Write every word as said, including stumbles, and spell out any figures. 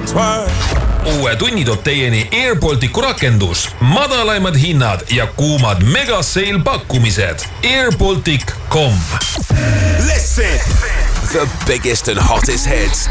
Uue tunni toob teieni AirBalticu rakendus, madalaimad hinnad ja kuumad megaseil pakkumised. airbaltic dot com. Listen! The biggest and hottest hits